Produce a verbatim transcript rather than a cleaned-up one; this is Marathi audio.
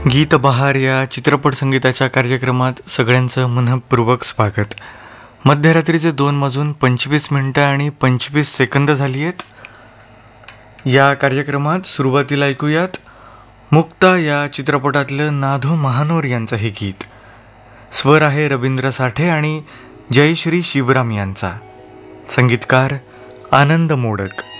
गीत बहार या चित्रपट संगीताच्या कार्यक्रमात सगळ्यांचं मनःपूर्वक स्वागत. मध्यरात्रीचे दोन वाजून पंचवीस मिनटं आणि पंचवीस सेकंद झाली आहेत. या कार्यक्रमात सुरुवातीला ऐकूयात मुक्ता या चित्रपटातलं नाधो महानोर यांचं हे गीत. स्वर आहे रवींद्र साठे आणि जयश्री शिवराम यांचा. संगीतकार आनंद मोडक.